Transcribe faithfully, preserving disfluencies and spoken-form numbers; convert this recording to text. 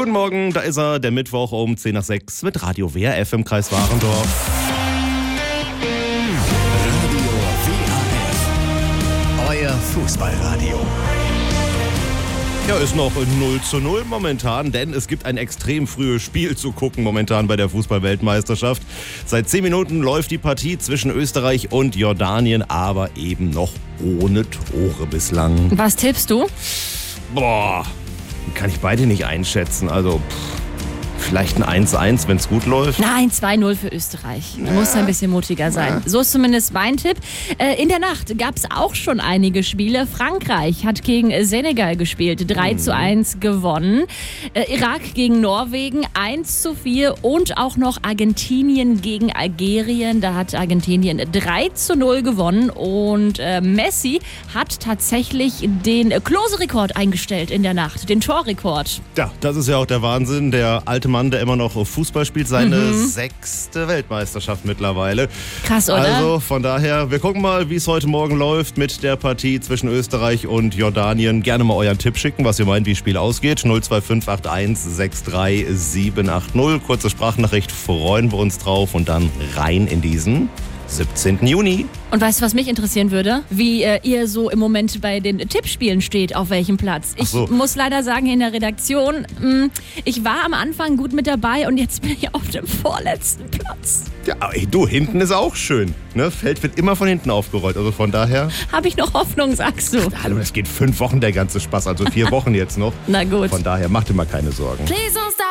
Guten Morgen, da ist er, der Mittwoch um zehn nach sechs mit Radio W R F im Kreis Warendorf. Radio W R F, euer Fußballradio. Ja, ist noch null zu null momentan, denn es gibt ein extrem frühes Spiel zu gucken momentan bei der Fußball-Weltmeisterschaft. Seit zehn Minuten läuft die Partie zwischen Österreich und Jordanien, aber eben noch ohne Tore bislang. Was tippst du? Boah, kann ich beide nicht einschätzen. Also pff, vielleicht ein eins eins, wenn es gut läuft. Nein, zwei null für Österreich. Du musst ein bisschen mutiger sein. So ist zumindest mein Tipp. Äh, in der Nacht gab es auch schon einige Spiele. Frankreich hat gegen Senegal gespielt, drei zu eins gewonnen. Äh, Irak gegen Norwegen, eins zu vier. Und auch noch Argentinien gegen Algerien. Da hat Argentinien drei zu null gewonnen. Und äh, Messi hat tatsächlich den Klose-Rekord eingestellt in der Nacht, den Torrekord. Ja, das ist ja auch der Wahnsinn. Der alte Mann, der immer noch Fußball spielt, seine Mhm. sechste Weltmeisterschaft mittlerweile. Krass, oder? Also von daher, wir gucken mal, wie es heute Morgen läuft mit der Partie zwischen Österreich und Jordanien. Gerne mal euren Tipp schicken, was ihr meint, wie das Spiel ausgeht. null zwei fünf acht eins sechs drei sieben acht null. Kurze Sprachnachricht, freuen wir uns drauf und dann rein in diesen siebzehnten Juni. Und weißt du, was mich interessieren würde? Wie äh, ihr so im Moment bei den Tippspielen steht, auf welchem Platz. Ich so. muss leider sagen, in der Redaktion, mh, ich war am Anfang gut mit dabei und jetzt bin ich auf dem vorletzten Platz. Ja, aber ey, du, hinten ist auch schön. Ne? Feld wird immer von hinten aufgerollt, also von daher... Habe ich noch Hoffnung, sagst du? Hallo, das geht fünf Wochen der ganze Spaß, also vier Wochen jetzt noch. Na gut. Von daher, mach dir mal keine Sorgen. Please don't stop.